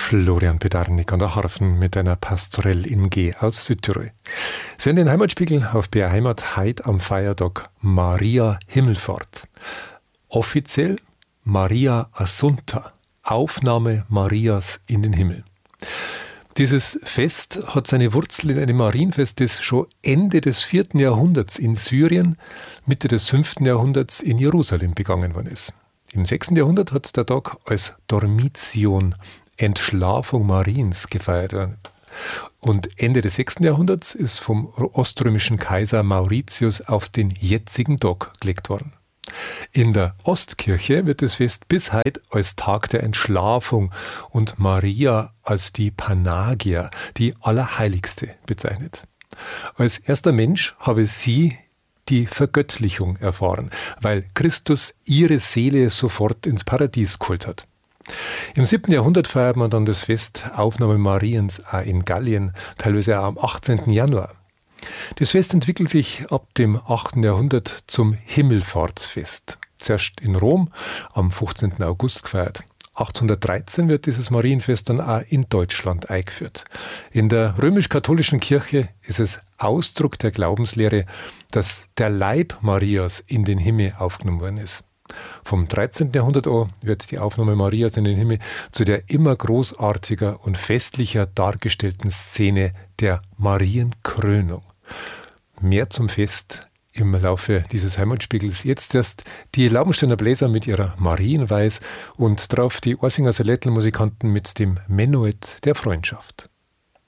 Florian Pedarnik an der Harfen mit einer Pastorell in G aus Südtirol. Sie hören den Heimatspiegel auf BR Heimat heute am Feiertag Maria Himmelfahrt. Offiziell Maria Assunta, Aufnahme Marias in den Himmel. Dieses Fest hat seine Wurzel in einem Marienfest, das schon Ende des 4. Jahrhunderts in Syrien, Mitte des 5. Jahrhunderts in Jerusalem begangen worden ist. Im 6. Jahrhundert hat der Tag als Dormition, Entschlafung Mariens, gefeiert worden. Und Ende des 6. Jahrhunderts ist vom oströmischen Kaiser Mauritius auf den jetzigen Tag gelegt worden. In der Ostkirche wird das Fest bis heute als Tag der Entschlafung und Maria als die Panagia, die Allerheiligste, bezeichnet. Als erster Mensch habe sie die Vergöttlichung erfahren, weil Christus ihre Seele sofort ins Paradies geholt hat. Im 7. Jahrhundert feiert man dann das Fest Aufnahme Mariens auch in Gallien, teilweise auch am 18. Januar. Das Fest entwickelt sich ab dem 8. Jahrhundert zum Himmelfahrtsfest. Zuerst in Rom am 15. August gefeiert. 1813 wird dieses Marienfest dann auch in Deutschland eingeführt. In der römisch-katholischen Kirche ist es Ausdruck der Glaubenslehre, dass der Leib Marias in den Himmel aufgenommen worden ist. Vom 13. Jahrhundert an wird die Aufnahme Marias in den Himmel zu der immer großartiger und festlicher dargestellten Szene der Marienkrönung. Mehr zum Fest im Laufe dieses Heimatspiegels. Jetzt erst die Laubensteiner Bläser mit ihrer Marienweis und drauf die Orsinger Salettel-Musikanten mit dem Menuett der Freundschaft.